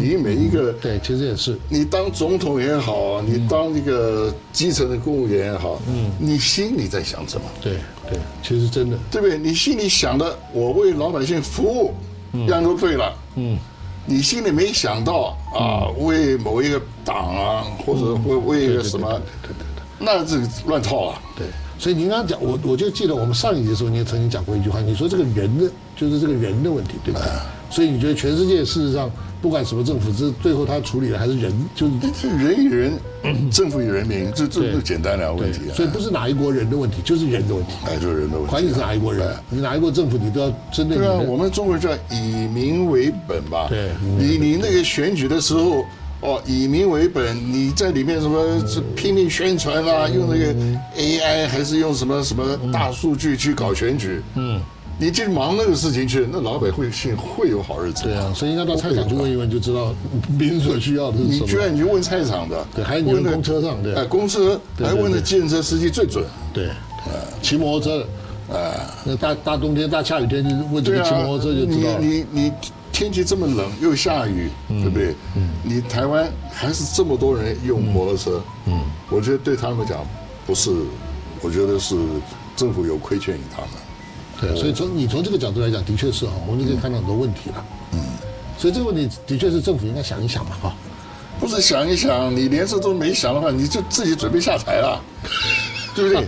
你每一个对，其实也是， 你当总统也好，你当这个基层的公务员也好，你心里在想什么？ 对对，其实真的， 对不对？你心里想的，我为老百姓服务，样都对了。你心里没想到啊，为某一个党啊，或者为一个什么， 对， 那这乱套啊。 对。所以您刚刚讲，我就记得我们上一集的时候，你也曾经讲过一句话，你说这个人的就是这个人的问题，对不对？所以你觉得全世界事实上不管什么政府，最后他处理的还是人，就是人与人，政府与人民，这简单的问题啊。 所以不是哪一国人的问题，就是人的问题。 就是人的问题。 管你是哪一国人，你哪一国政府，你都要针对你的。 对啊，我们中国叫以民为本吧。 对， 你那个选举的时候。以民为本，你在里面什么拼命宣传啊，用那个 AI 还是用什么大数据去搞选举？你去忙那个事情去，那老百姓会有好日子。 对啊，所以应该到菜场去问一问，就知道民所需要的是什么。 你居然去问菜场的， 对，还有你问公车上，对， 公车还问的计程车司机最准。 对，骑摩托车的，那大冬天大下雨天就问这个骑摩托车就知道了。 你天气这么冷又下雨，对不对？你台湾还是这么多人用摩托车，我觉得对他们讲不是，我觉得是政府有亏欠于他们。 对，所以你从这个角度来讲，的确是哈，我们就可以看到很多问题了。所以这个问题的确是政府应该想一想嘛，哈。 不是想一想，你连这都没想的话，你就自己准备下台了，对不对？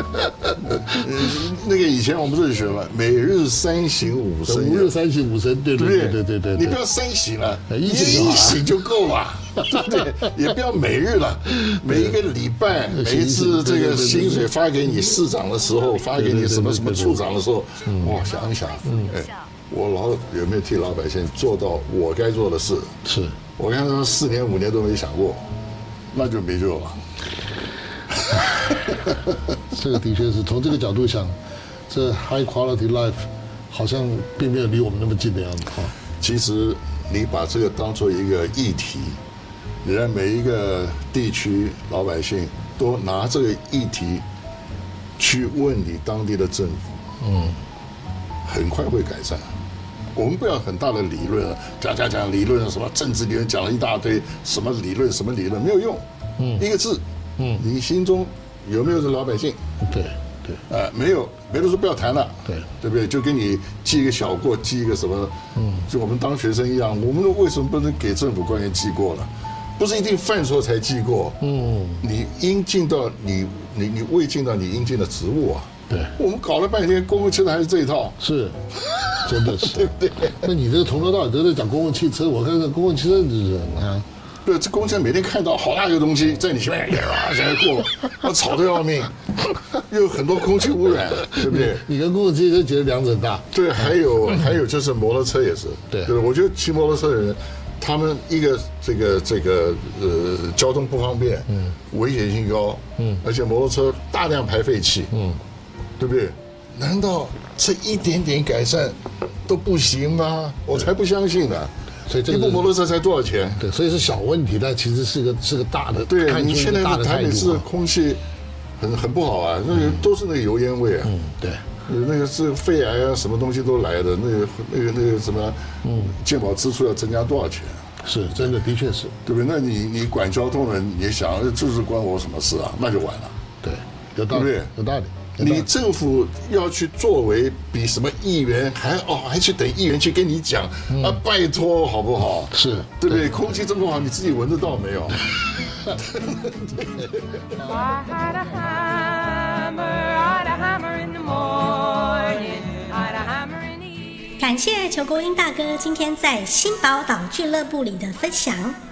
那个以前我们不是学嘛，每日3省吾身，5 日3省吾身，对， 你不要3省了，一省就够了，对不对？也不要每日了，每一个礼拜，每一次这个薪水发给你市长的时候，发给你什么处长的时候，哇，想一想，我有没有替老百姓做到我该做的事？ 是我看他4年5年都没想过，那就没救了。 这个的确是从这个角度想，这 high quality life 好像并没有离我们那么近的样子哈。 其实你把这个当做一个议题，让每一个地区老百姓都拿这个议题去问你当地的政府，很快会改善。我们不要很大的理论，讲理论，什么政治理论讲了一大堆，什么理论没有用，一个字，你心中有没有这老百姓？ 对， 没有的时候不要谈了， 对不对？就给你记一个小过，记一个什么，就我们当学生一样，我们为什么不能给政府官员记过了？不是一定犯错才记过，你应尽到你未尽到你应尽的职务啊。 对， 我们搞了半天公共汽车还是这一套， 是，真的是， 对不对？ 那你这个从头到尾都在讲公共汽车，我看看公共汽车的人啊。 对，这公共汽车每天看到好大一个东西在你前面想要过，我吵得要命，又有很多空气污染，对不对？ 你跟公共汽车觉得两者很大。 对，还有就是摩托车也是， 对， 我觉得骑摩托车的人，他们一个这个交通不方便，危险性高，而且摩托车大量排废气，对不对？难道这一点点改善都不行吗？我才不相信呢。 所以一部摩托车才多少钱？ 对，所以是小问题，但其实是个大的。 对，你现在台北市空气很不好啊，那个都是那个油烟味啊。 对， 那个是肺癌啊，什么东西都来的。那个什么，健保支出要增加多少钱？ 是真的，的确是， 对不对？那你管交通人，你想这是关我什么事啊？那就完了。 对，有道理， 对不对？ 有道理。 你政府要去作为，比什么议员还去等议员去跟你讲啊？拜托，好不好？ 是， 对不对？空气这么好，你自己闻得到没有？ 感谢裘国英大哥今天在新宝岛俱乐部里的分享。